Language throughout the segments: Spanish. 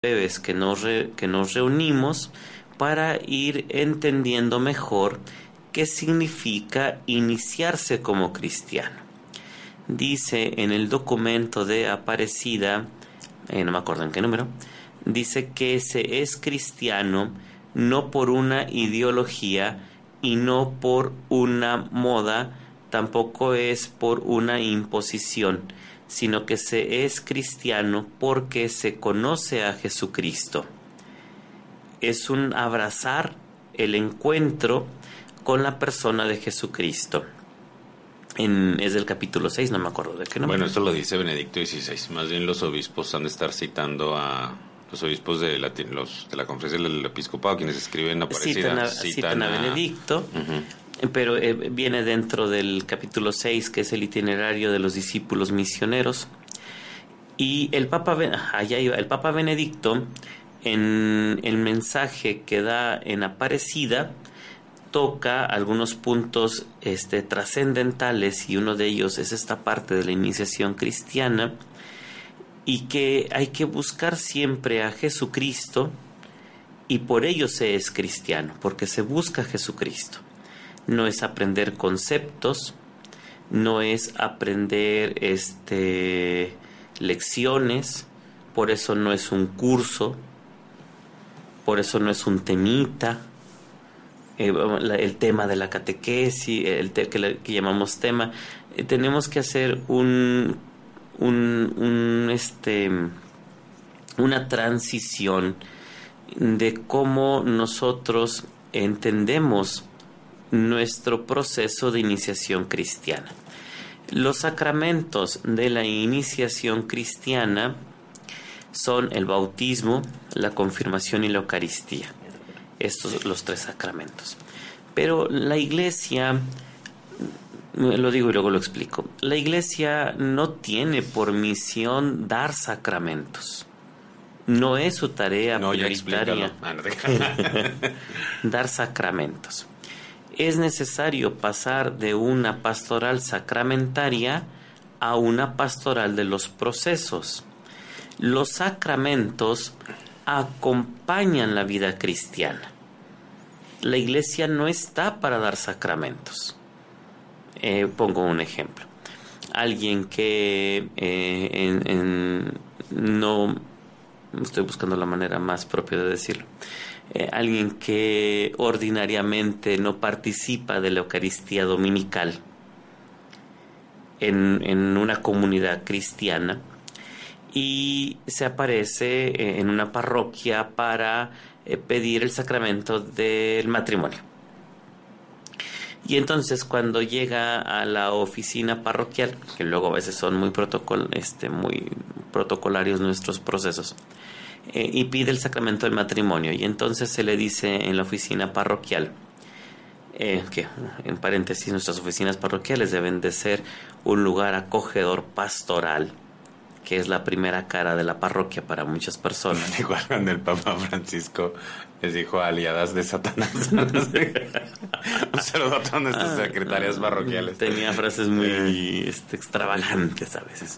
jueves que nos reunimos para ir entendiendo mejor qué significa iniciarse como cristiano. Dice en el documento de Aparecida, no me acuerdo en qué número, dice que se es cristiano no por una ideología y no por una moda, tampoco es por una imposición, sino que se es cristiano porque se conoce a Jesucristo. Es un abrazar el encuentro con la persona de Jesucristo. Es del capítulo 6, no me acuerdo de qué número. Bueno, esto lo dice Benedicto XVI. Más bien los obispos han de estar citando a los obispos de la Conferencia del Episcopado, quienes escriben Aparecida. Citan a Benedicto. Pero viene dentro del capítulo 6, que es el itinerario de los discípulos misioneros. Y el Papa Benedicto, en el mensaje que da en Aparecida, toca algunos puntos trascendentales, y uno de ellos es esta parte de la iniciación cristiana, y que hay que buscar siempre a Jesucristo, y por ello se es cristiano, porque se busca a Jesucristo. No es aprender conceptos, no es aprender lecciones, por eso no es un curso, por eso no es un temita, el tema de la catequesis, que llamamos tema. Tenemos que hacer una transición de cómo nosotros entendemos nuestro proceso de iniciación cristiana. Los sacramentos de la iniciación cristiana son el bautismo, la confirmación y la Eucaristía. Estos los 3 sacramentos. Pero la Iglesia, lo digo y luego lo explico, la Iglesia no tiene por misión dar sacramentos. No es su tarea prioritaria dar sacramentos. Es necesario pasar de una pastoral sacramentaria a una pastoral de los procesos. Los sacramentos acompañan la vida cristiana. La Iglesia no está para dar sacramentos. Pongo un ejemplo. Alguien que no estoy buscando la manera más propia de decirlo. Alguien que ordinariamente no participa de la Eucaristía dominical en una comunidad cristiana y se aparece en una parroquia para pedir el sacramento del matrimonio. Y entonces cuando llega a la oficina parroquial, que luego a veces son muy protocolarios nuestros procesos, y pide el sacramento del matrimonio, y entonces se le dice en la oficina parroquial, que en paréntesis, nuestras oficinas parroquiales deben de ser un lugar acogedor pastoral, que es la primera cara de la parroquia para muchas personas. Igual cuando el Papa Francisco les dijo aliadas de Satanás. Un saludo a todas nuestras secretarias parroquiales. Tenía frases muy extravagantes a veces.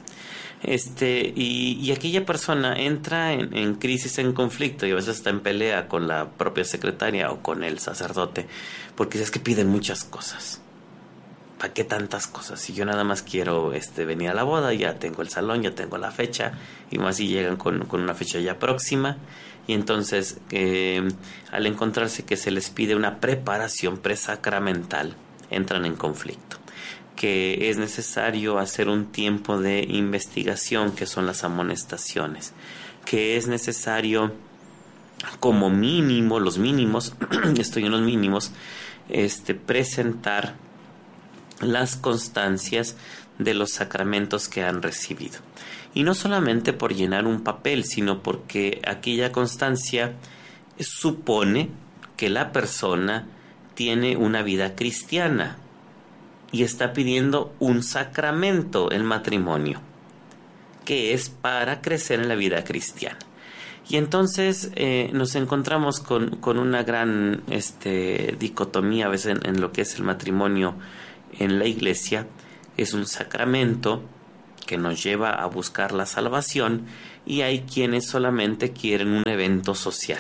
Y aquella persona entra en crisis, en conflicto, y a veces está en pelea con la propia secretaria o con el sacerdote, porque es que piden muchas cosas. ¿Para qué tantas cosas? Si yo nada más quiero venir a la boda, ya tengo el salón, ya tengo la fecha, y más si llegan con una fecha ya próxima, y entonces al encontrarse que se les pide una preparación presacramental, entran en conflicto. Que es necesario hacer un tiempo de investigación, que son las amonestaciones, que es necesario como mínimo, los mínimos, estoy en los mínimos, presentar las constancias de los sacramentos que han recibido. Y no solamente por llenar un papel, sino porque aquella constancia supone que la persona tiene una vida cristiana y está pidiendo un sacramento, el matrimonio, que es para crecer en la vida cristiana. Y entonces nos encontramos con una gran dicotomía a veces en lo que es el matrimonio en la Iglesia. Es un sacramento que nos lleva a buscar la salvación, y hay quienes solamente quieren un evento social.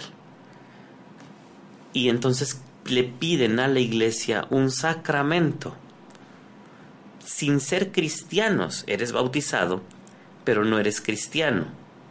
Y entonces le piden a la iglesia un sacramento. Sin ser cristianos, eres bautizado, pero no eres cristiano.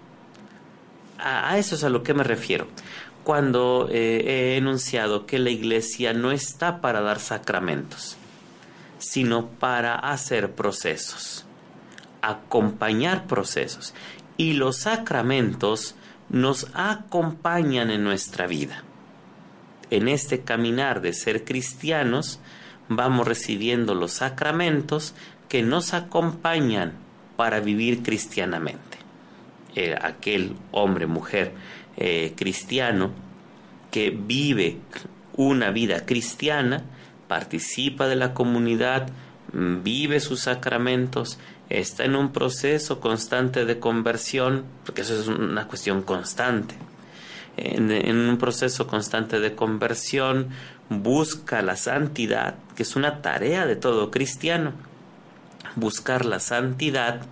A eso es a lo que me refiero. Cuando he enunciado que la iglesia no está para dar sacramentos, sino para hacer procesos, acompañar procesos. Y los sacramentos nos acompañan en nuestra vida. En este caminar de ser cristianos, vamos recibiendo los sacramentos que nos acompañan para vivir cristianamente. Aquel hombre, mujer cristiano que vive una vida cristiana, participa de la comunidad, vive sus sacramentos, está en un proceso constante de conversión, porque eso es una cuestión constante. En un proceso constante de conversión, busca la santidad, que es una tarea de todo cristiano. Buscar la santidad,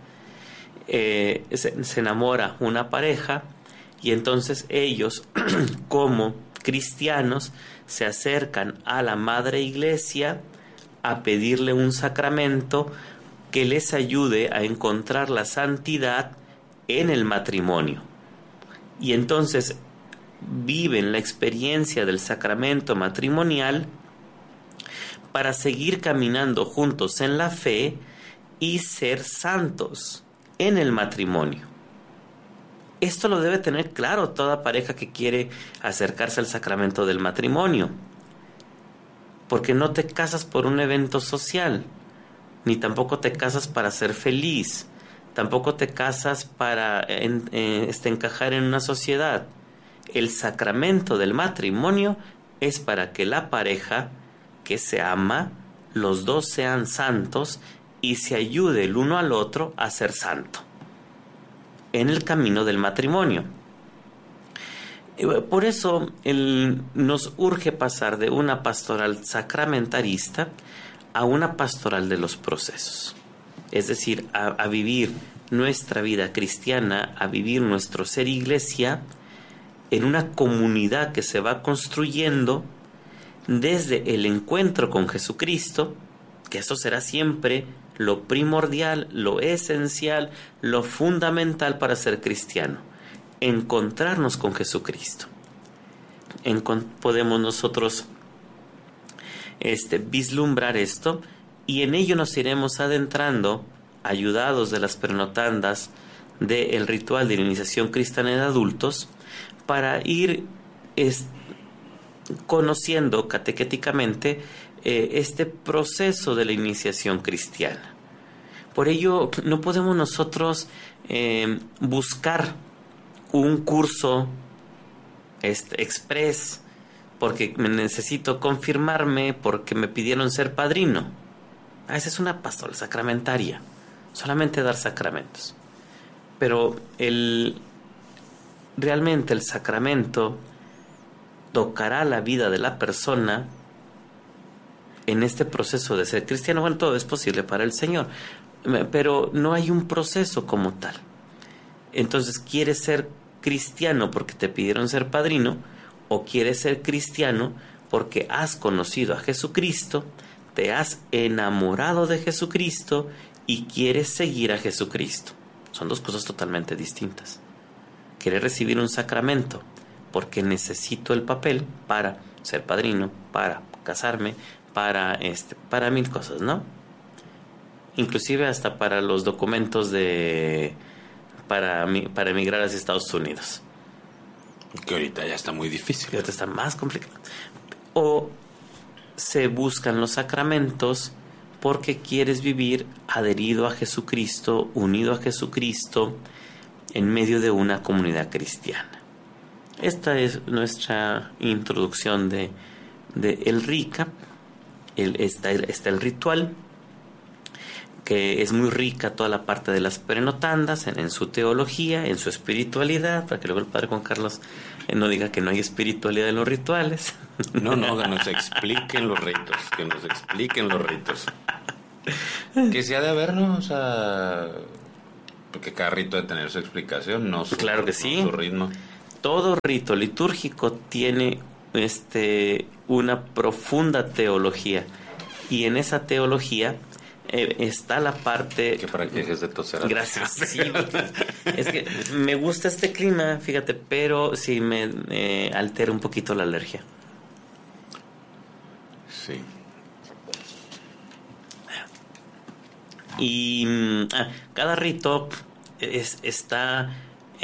se enamora una pareja, y entonces ellos, como cristianos, se acercan a la Madre Iglesia a pedirle un sacramento que les ayude a encontrar la santidad en el matrimonio. Y entonces viven la experiencia del sacramento matrimonial para seguir caminando juntos en la fe y ser santos en el matrimonio. Esto lo debe tener claro toda pareja que quiere acercarse al sacramento del matrimonio, porque no te casas por un evento social, ni tampoco te casas para ser feliz, tampoco te casas para encajar en una sociedad. El sacramento del matrimonio es para que la pareja que se ama, los dos sean santos y se ayude el uno al otro a ser santo en el camino del matrimonio. Por eso nos urge pasar de una pastoral sacramentarista a una pastoral de los procesos. Es decir, a vivir nuestra vida cristiana, a vivir nuestro ser iglesia en una comunidad que se va construyendo desde el encuentro con Jesucristo, que eso será siempre lo primordial, lo esencial, lo fundamental para ser cristiano, encontrarnos con Jesucristo. Podemos nosotros vislumbrar esto, y en ello nos iremos adentrando, ayudados de las pernotandas del ritual de la iniciación cristiana de adultos, para ir conociendo catequéticamente este proceso de la iniciación cristiana. Por ello, no podemos nosotros buscar un curso express porque necesito confirmarme, porque me pidieron ser padrino. Esa es una pastoral sacramentaria, solamente dar sacramentos. Pero realmente el sacramento tocará la vida de la persona en este proceso de ser cristiano. Bueno, todo es posible para el Señor, pero no hay un proceso como tal. Entonces, ¿quieres ser cristiano porque te pidieron ser padrino? ¿O quieres ser cristiano porque has conocido a Jesucristo, te has enamorado de Jesucristo y quieres seguir a Jesucristo? Son dos cosas totalmente distintas. ¿Quieres recibir un sacramento porque necesito el papel para ser padrino, para casarme, para mil cosas, ¿no? Inclusive hasta para los documentos para emigrar hacia Estados Unidos. Que ahorita ya está muy difícil. Ahorita está más complicado. O se buscan los sacramentos porque quieres vivir adherido a Jesucristo, unido a Jesucristo, en medio de una comunidad cristiana. Esta es nuestra introducción de el RICA. Está el ritual, que es muy rica toda la parte de las pernotandas en su teología, en su espiritualidad, para que luego el padre Juan Carlos no diga que no hay espiritualidad en los rituales. No, que nos expliquen los ritos, Que si ha de haber, ¿no? O sea, Porque cada rito debe tener su explicación, no su, Claro que sí. no su ritmo. Todo rito litúrgico tiene una profunda teología, y en esa teología está la parte... Que para que dejes de toser. Gracias. Sí, es que me gusta este clima, fíjate, pero sí me altera un poquito la alergia. Sí. Y cada rito está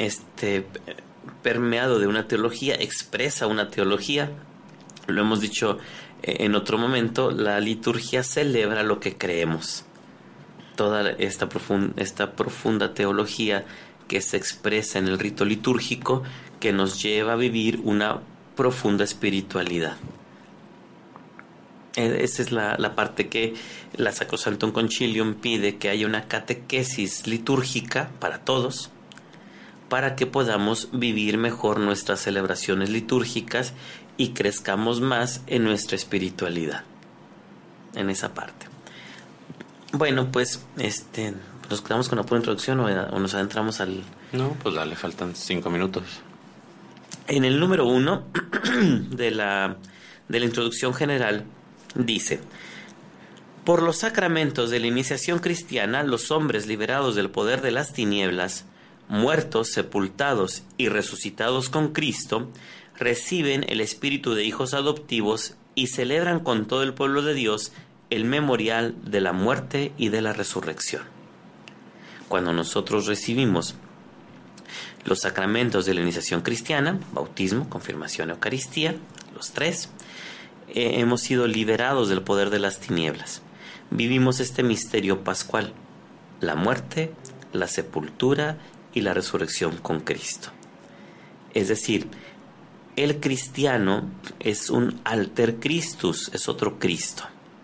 permeado de una teología, expresa una teología. Lo hemos dicho en otro momento, la liturgia celebra lo que creemos. Toda esta profunda teología que se expresa en el rito litúrgico, que nos lleva a vivir una profunda espiritualidad. Esa es la parte que la Sacrosanctum Concilium pide, que haya una catequesis litúrgica para todos, para que podamos vivir mejor nuestras celebraciones litúrgicas y crezcamos más en nuestra espiritualidad, en esa parte. Bueno, pues nos quedamos con la pura introducción o nos adentramos al... No, pues dale, faltan 5 minutos. En el número 1 de la introducción general dice: por los sacramentos de la iniciación cristiana, los hombres liberados del poder de las tinieblas, muertos, sepultados y resucitados con Cristo, reciben el espíritu de hijos adoptivos y celebran con todo el pueblo de Dios el memorial de la muerte y de la resurrección. Cuando nosotros recibimos los sacramentos de la iniciación cristiana, bautismo, confirmación, Eucaristía, los tres, hemos sido liberados del poder de las tinieblas. Vivimos este misterio pascual, la muerte, la sepultura y la resurrección con Cristo. Es decir, el cristiano es un alter Christus, es otro Cristo.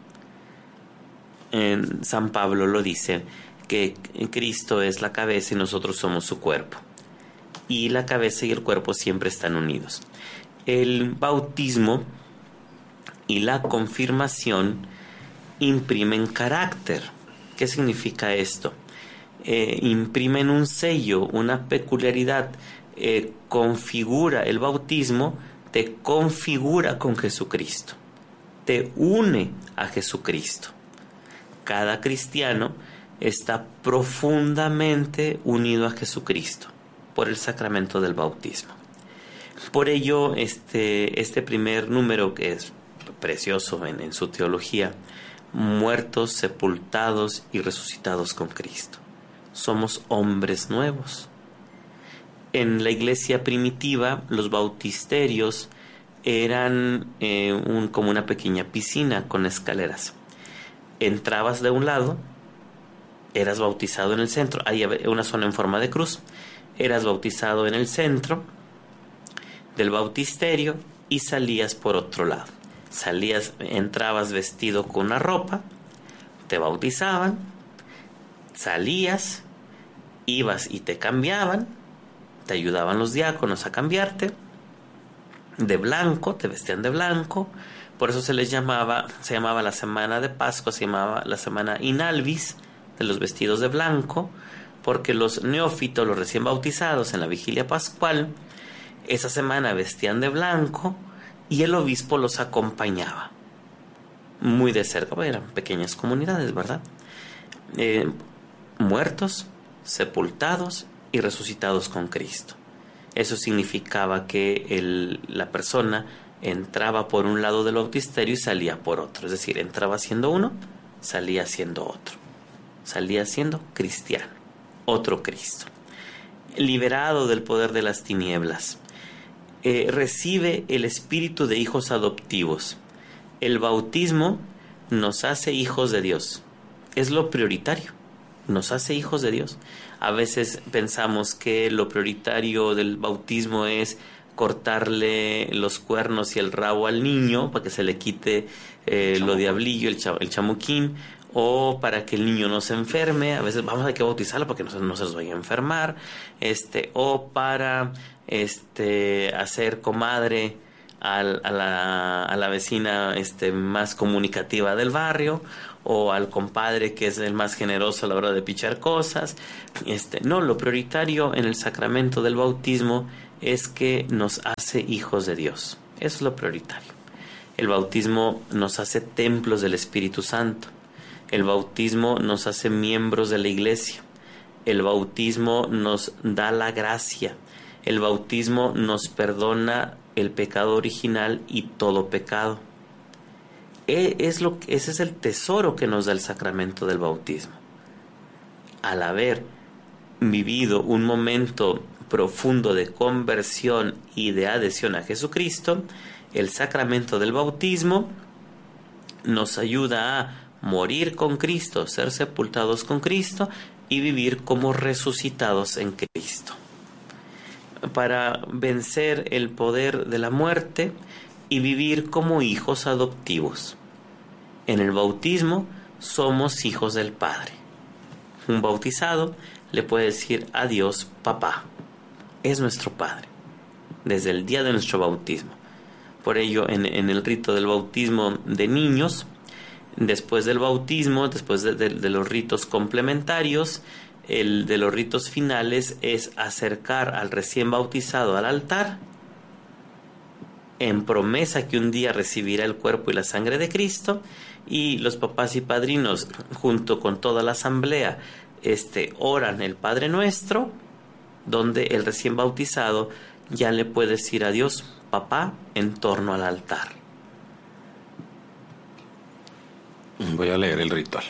San Pablo lo dice, que Cristo es la cabeza y nosotros somos su cuerpo. Y la cabeza y el cuerpo siempre están unidos. El bautismo y la confirmación imprimen carácter. ¿Qué significa esto? Imprimen un sello, una peculiaridad. Configura el bautismo, te configura con Jesucristo, te une a Jesucristo. Cada cristiano está profundamente unido a Jesucristo por el sacramento del bautismo. Por ello, este primer número, que es precioso en su teología, muertos, sepultados y resucitados con Cristo. Somos hombres nuevos. En la iglesia primitiva, los bautisterios eran como una pequeña piscina con escaleras. Entrabas de un lado, eras bautizado en el centro, hay una zona en forma de cruz, eras bautizado en el centro del bautisterio y salías por otro lado. Entrabas vestido con una ropa, te bautizaban, salías, ibas y te cambiaban, te ayudaban los diáconos a cambiarte de blanco, te vestían de blanco. Por eso se llamaba la semana de Pascua, se llamaba la semana Inalvis, de los vestidos de blanco, porque los neófitos, los recién bautizados en la vigilia pascual, esa semana vestían de blanco y el obispo los acompañaba muy de cerca. Eran pequeñas comunidades, ¿verdad? Muertos, sepultados y resucitados con Cristo. Eso significaba que la persona entraba por un lado del bautisterio y salía por otro. Es decir, entraba siendo uno, salía siendo otro. Salía siendo cristiano, otro Cristo. Liberado del poder de las tinieblas. Recibe el espíritu de hijos adoptivos. El bautismo nos hace hijos de Dios. Es lo prioritario. Nos hace hijos de Dios. A veces pensamos que lo prioritario del bautismo es cortarle los cuernos y el rabo al niño para que se le quite lo diablillo, el chamuquín, o para que el niño no se enferme. A veces hay que bautizarlo para que no se los vaya a enfermar, o para hacer comadre a la vecina más comunicativa del barrio, o al compadre que es el más generoso a la hora de pichar cosas. No, lo prioritario en el sacramento del bautismo es que nos hace hijos de Dios. Eso es lo prioritario. El bautismo nos hace templos del Espíritu Santo. El bautismo nos hace miembros de la iglesia. El bautismo nos da la gracia. El bautismo nos perdona el pecado original y todo pecado. Ese es el tesoro que nos da el sacramento del bautismo. Al haber vivido un momento profundo de conversión y de adhesión a Jesucristo, el sacramento del bautismo nos ayuda a morir con Cristo, ser sepultados con Cristo y vivir como resucitados en Cristo, para vencer el poder de la muerte y vivir como hijos adoptivos. En el bautismo somos hijos del Padre. Un bautizado le puede decir a Dios, papá. Es nuestro Padre, desde el día de nuestro bautismo. Por ello, en el rito del bautismo de niños, después del bautismo, después de los ritos complementarios, el de los ritos finales es acercar al recién bautizado al altar, en promesa que un día recibirá el cuerpo y la sangre de Cristo, y los papás y padrinos, junto con toda la asamblea, oran el Padre Nuestro, donde el recién bautizado ya le puede decir a Dios, papá, en torno al altar. Voy a leer el ritual.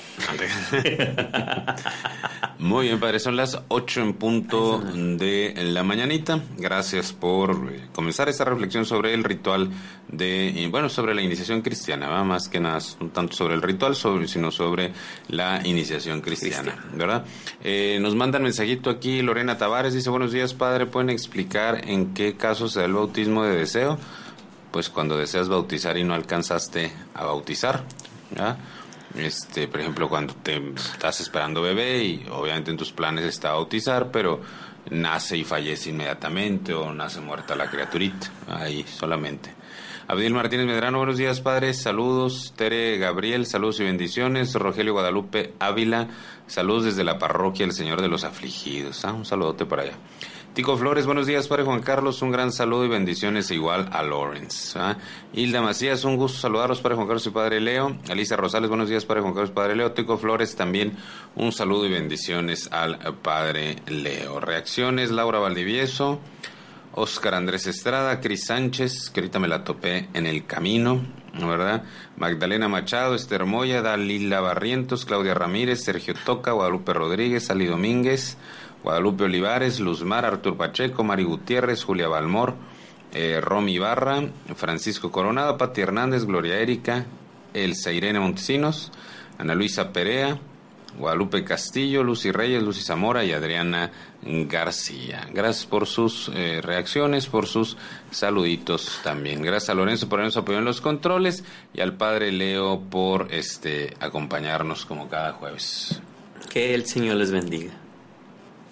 Muy bien, padre, son las 8 en punto de la mañanita. Gracias por comenzar esta reflexión sobre el ritual sobre la iniciación cristiana, ¿va? Más que nada, no tanto sobre el ritual, sino sobre la iniciación cristiana, ¿verdad? Nos manda un mensajito aquí Lorena Tavares, dice, buenos días, padre, ¿pueden explicar en qué caso se da el bautismo de deseo? Pues cuando deseas bautizar y no alcanzaste a bautizar, ¿verdad? Por ejemplo, cuando te estás esperando bebé y obviamente en tus planes está bautizar, pero nace y fallece inmediatamente o nace muerta la criaturita, ahí solamente. Abdil Martínez Medrano, buenos días, padres, saludos. Tere Gabriel, saludos y bendiciones. Rogelio Guadalupe Ávila, saludos desde la parroquia El Señor de los Afligidos. Un saludote para allá. Tico Flores, buenos días, padre Juan Carlos, un gran saludo y bendiciones igual a Lawrence. Hilda Macías, un gusto saludaros, padre Juan Carlos y padre Leo. Alicia Rosales, buenos días, padre Juan Carlos y padre Leo. Tico Flores, también un saludo y bendiciones al padre Leo. Reacciones, Laura Valdivieso, Oscar Andrés Estrada, Cris Sánchez, que ahorita me la topé en el camino, ¿verdad? Magdalena Machado, Esther Moya, Dalila Barrientos, Claudia Ramírez, Sergio Toca, Guadalupe Rodríguez, Ali Domínguez, Guadalupe Olivares, Luzmar, Artur Pacheco, Mari Gutiérrez, Julia Balmor, Romy Barra, Francisco Coronado, Pati Hernández, Gloria Erika, Elsa Irene Montesinos, Ana Luisa Perea, Guadalupe Castillo, Lucy Reyes, Lucy Zamora y Adriana García. Gracias por sus reacciones, por sus saluditos también. Gracias a Lorenzo por habernos apoyado en los controles y al padre Leo por acompañarnos como cada jueves. Que el Señor les bendiga.